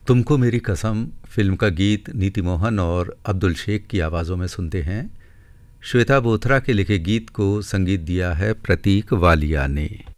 तुमको मेरी कसम फिल्म का गीत नीति मोहन और अब्दुल शेख की आवाज़ों में सुनते हैं। श्वेता बोथरा के लिखे गीत को संगीत दिया है प्रतीक वालिया ने।